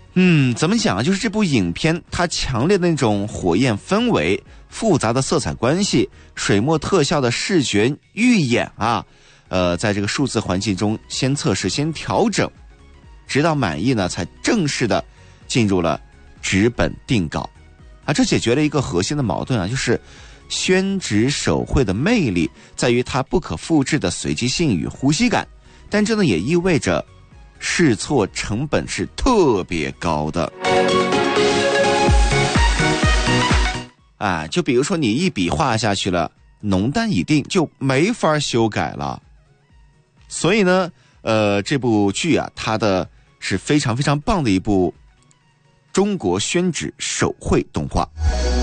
怎么讲啊？就是这部影片它强烈的那种火焰氛围、复杂的色彩关系、水墨特效的视觉预演啊，在这个数字环境中先测试、先调整，直到满意呢，才正式的进入了纸本定稿啊。这解决了一个核心的矛盾啊，就是宣纸手绘的魅力在于它不可复制的随机性与呼吸感，但这呢也意味着试错成本是特别高的。就比如说你一笔画下去了，浓淡已定，就没法修改了。所以呢，这部剧啊，它的是非常非常棒的一部中国宣纸手绘动画。